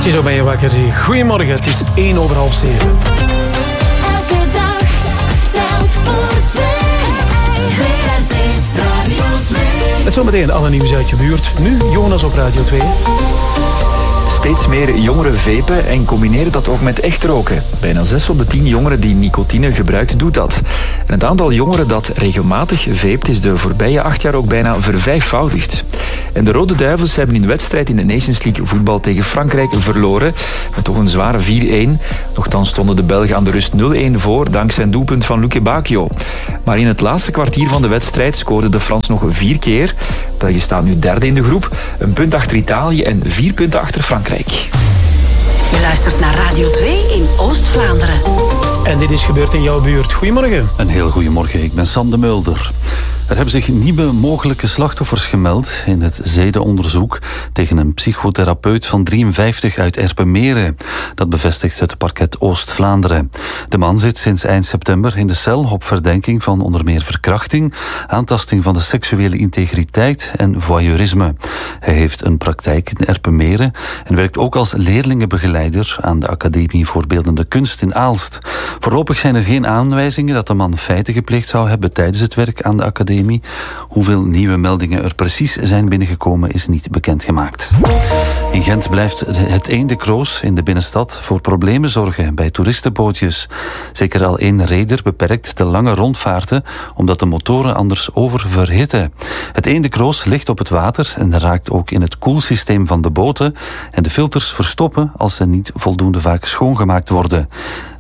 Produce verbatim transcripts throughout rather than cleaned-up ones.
Zo ben je wakker. Goedemorgen, het is één over half zeven. Elke dag telt voor twee. V R T Radio twee. Met zometeen alle nieuws uit je buurt. Nu Jonas op Radio twee. Steeds meer jongeren vapen en combineren dat ook met echt roken. Bijna zes op de tien jongeren die nicotine gebruikt, doet dat. En het aantal jongeren dat regelmatig vapt is de voorbije acht jaar ook bijna vervijfvoudigd. En de Rode Duivels hebben in de wedstrijd in de Nations League voetbal tegen Frankrijk verloren. Met toch een zware vier-een. Nochtans stonden de Belgen aan de rust nul-een voor, dankzij een doelpunt van Luque Bacchio. Maar in het laatste kwartier van de wedstrijd scoorde de Frans nog vier keer. België staat nu derde in de groep. Een punt achter Italië en vier punten achter Frankrijk. Je luistert naar Radio twee in Oost-Vlaanderen. En dit is gebeurd in jouw buurt. Goedemorgen. Een heel goedemorgen, ik ben Sam de Mulder. Er hebben zich nieuwe mogelijke slachtoffers gemeld in het zedenonderzoek tegen een psychotherapeut van drieënvijftig uit Erpenmeren. Dat bevestigt het parket Oost-Vlaanderen. De man zit sinds eind september in de cel op verdenking van onder meer verkrachting, aantasting van de seksuele integriteit en voyeurisme. Hij heeft een praktijk in Erpenmeren en werkt ook als leerlingenbegeleider aan de Academie voor Beeldende Kunst in Aalst. Voorlopig zijn er geen aanwijzingen dat de man feiten gepleegd zou hebben tijdens het werk aan de Academie. Hoeveel nieuwe meldingen er precies zijn binnengekomen is niet bekendgemaakt. In Gent blijft het eendekroos in de binnenstad voor problemen zorgen bij toeristenbootjes. Zeker al één reder beperkt de lange rondvaarten omdat de motoren anders oververhitten. Het eendekroos ligt op het water en raakt ook in het koelsysteem van de boten en de filters verstoppen als ze niet voldoende vaak schoongemaakt worden.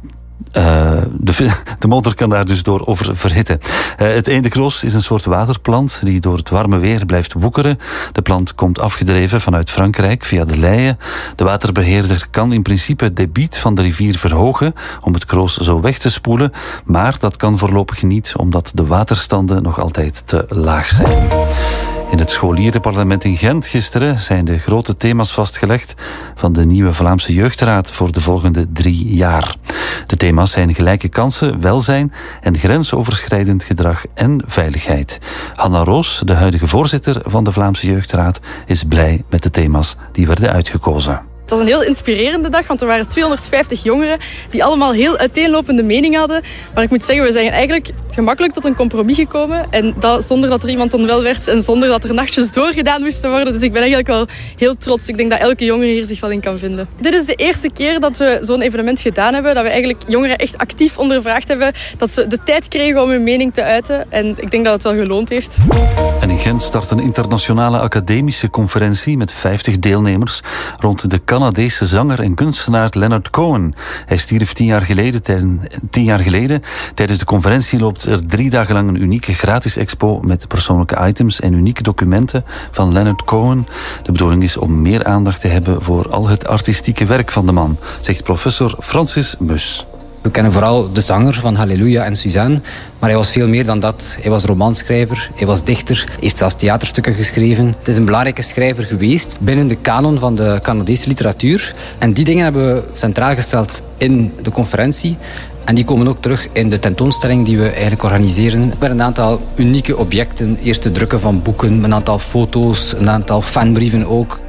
Uh, de, de motor kan daar dus door over verhitten. Uh, het eendekroos is een soort waterplant die door het warme weer blijft woekeren. De plant komt afgedreven vanuit Frankrijk via de Leie. De waterbeheerder kan in principe het debiet van de rivier verhogen om het kroos zo weg te spoelen, maar dat kan voorlopig niet omdat de waterstanden nog altijd te laag zijn. In het scholierenparlement in Gent gisteren zijn de grote thema's vastgelegd van de nieuwe Vlaamse Jeugdraad voor de volgende drie jaar. De thema's zijn gelijke kansen, welzijn en grensoverschrijdend gedrag en veiligheid. Hanna Roos, de huidige voorzitter van de Vlaamse Jeugdraad, is blij met de thema's die werden uitgekozen. Het was een heel inspirerende dag, want er waren tweehonderdvijftig jongeren die allemaal heel uiteenlopende meningen hadden. Maar ik moet zeggen, we zijn eigenlijk gemakkelijk tot een compromis gekomen. En dat zonder dat er iemand onwel werd en zonder dat er nachtjes doorgedaan moesten worden. Dus ik ben eigenlijk wel heel trots. Ik denk dat elke jongere hier zich wel in kan vinden. Dit is de eerste keer dat we zo'n evenement gedaan hebben. Dat we eigenlijk jongeren echt actief ondervraagd hebben. Dat ze de tijd kregen om hun mening te uiten. En ik denk dat het wel geloond heeft. En in Gent start een internationale academische conferentie met vijftig deelnemers rond de Canadese zanger en kunstenaar Leonard Cohen. Hij stierf tien jaar geleden. Tijden, tien jaar geleden. Tijdens de conferentie loopt er drie dagen lang een unieke gratis expo met persoonlijke items en unieke documenten van Leonard Cohen. De bedoeling is om meer aandacht te hebben voor al het artistieke werk van de man, zegt professor Francis Mus. We kennen vooral de zanger van Halleluja en Suzanne, maar hij was veel meer dan dat. Hij was romanschrijver, hij was dichter, heeft zelfs theaterstukken geschreven. Het is een belangrijke schrijver geweest binnen de kanon van de Canadese literatuur. En die dingen hebben we centraal gesteld in de conferentie. En die komen ook terug in de tentoonstelling die we eigenlijk organiseren. Met een aantal unieke objecten, eerste drukken van boeken, een aantal foto's, een aantal fanbrieven ook.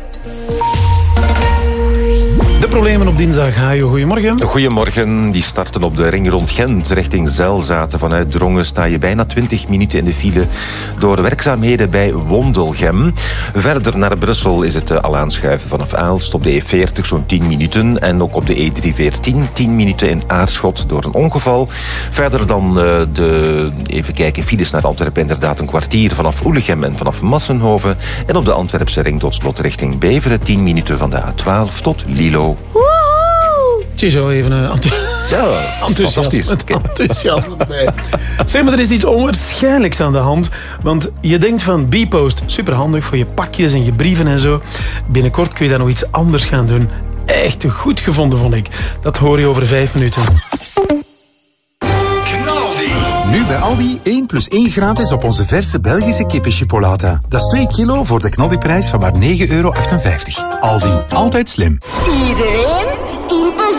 De problemen op dinsdag. Hajo, goedemorgen. Goedemorgen. Die starten op de ring rond Gent richting Zelzaten. Vanuit Drongen sta je bijna twintig minuten in de file door werkzaamheden bij Wondelgem. Verder naar Brussel is het al aanschuiven vanaf Aalst op de E veertig zo'n tien minuten. En ook op de E driehonderdveertien tien minuten in Aarschot door een ongeval. Verder dan uh, de, even kijken, files naar Antwerpen inderdaad een kwartier vanaf Oelegem en vanaf Massenhoven. En op de Antwerpse ring tot slot richting Beveren tien minuten van de A twaalf tot Lilo. Ziezo, even uh, enthousiasme. Ja, fantastisch. Enthousiasme erbij. Zeg maar, er is iets onwaarschijnlijks aan de hand. Want je denkt van Bpost, superhandig voor je pakjes en je brieven en zo. Binnenkort kun je daar nog iets anders gaan doen. Echt goed gevonden, vond ik. Dat hoor je over vijf minuten. Nu bij Aldi één plus één gratis op onze verse Belgische kippenchipolata. Dat is twee kilo voor de knaldiprijs van maar negen euro achtenvijftig. Aldi, altijd slim. Iedereen in